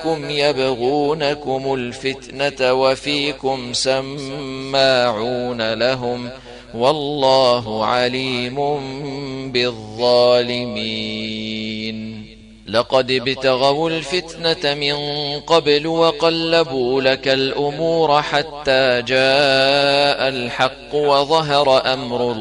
لكم يبغونكم الفتنة وفيكم سماعون لهم والله عليم بالظالمين. لقد ابتغوا الفتنة من قبل وقلبوا لك الأمور حتى جاء الحق وظهر أمر الله